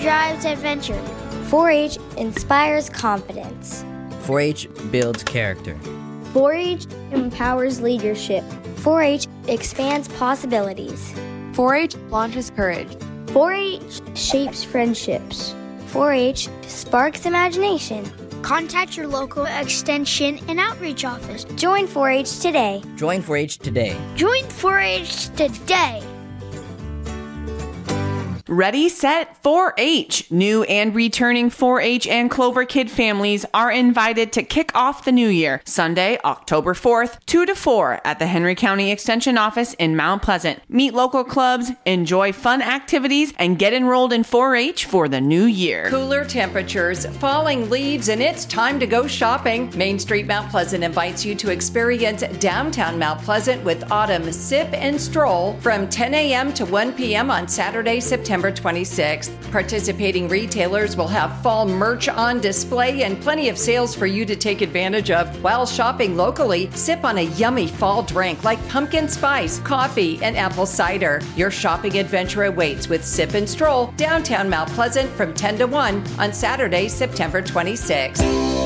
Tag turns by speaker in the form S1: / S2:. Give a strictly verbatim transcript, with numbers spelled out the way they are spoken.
S1: drives adventure.
S2: four H inspires confidence.
S3: four H builds character.
S2: four H empowers leadership. four H expands possibilities.
S4: four H launches courage.
S2: four H shapes friendships. four H sparks imagination.
S1: Contact your local extension and outreach office.
S2: Join four H today.
S3: Join four H today.
S1: Join four H today.
S5: Ready, set, four H. New and returning four H and Clover Kid families are invited to kick off the new year, Sunday, October fourth, two to four at the Henry County Extension Office in Mount Pleasant. Meet local clubs, enjoy fun activities, and get enrolled in four H for the new year.
S6: Cooler temperatures, falling leaves, and it's time to go shopping. Main Street Mount Pleasant invites you to experience downtown Mount Pleasant with Autumn Sip and Stroll from ten a.m. to one p.m. on Saturday, September twenty-sixth. Participating retailers will have fall merch on display and plenty of sales for you to take advantage of. While shopping locally, sip on a yummy fall drink like pumpkin spice, coffee, and apple cider. Your shopping adventure awaits with Sip and Stroll downtown Mount Pleasant from ten to one on Saturday, September twenty-sixth.